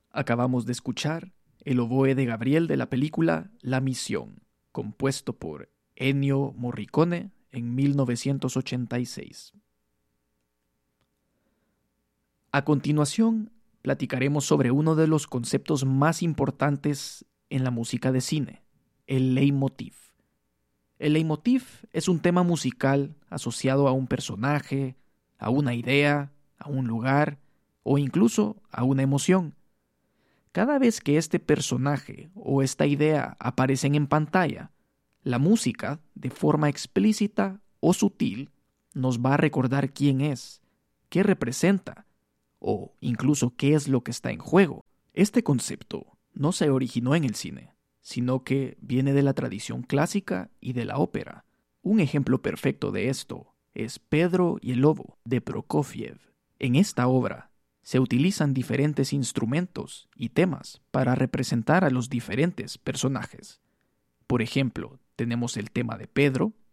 Acabamos de escuchar el oboe de Gabriel de la película La Misión, compuesto por Ennio Morricone en 1986. A continuación, platicaremos sobre uno de los conceptos más importantes en la música de cine, el leitmotiv. El leitmotiv es un tema musical asociado a un personaje, a una idea, a un lugar o incluso a una emoción. Cada vez que este personaje o esta idea aparecen en pantalla, la música, de forma explícita o sutil, nos va a recordar quién es, qué representa o incluso qué es lo que está en juego. Este concepto no se originó en el cine, sino que viene de la tradición clásica y de la ópera. Un ejemplo perfecto de esto es Pedro y el Lobo, de Prokofiev. En esta obra se utilizan diferentes instrumentos y temas para representar a los diferentes personajes. Por ejemplo, tenemos el tema de Pedro,